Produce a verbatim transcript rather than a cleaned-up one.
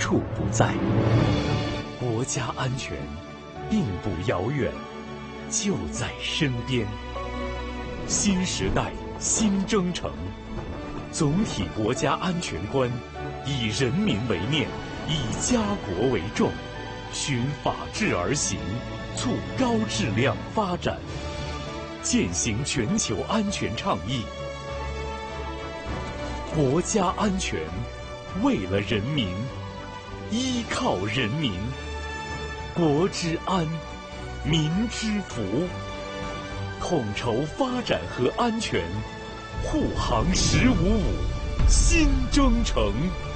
处不在。国家安全并不遥远，就在身边。新时代新征程，总体国家安全观以人民为念，以家国为重，循法治而行，促高质量发展，践行全球安全倡议。国家安全，为了人民，依靠人民，国之安，民之福，统筹发展和安全，护航十五五新征程。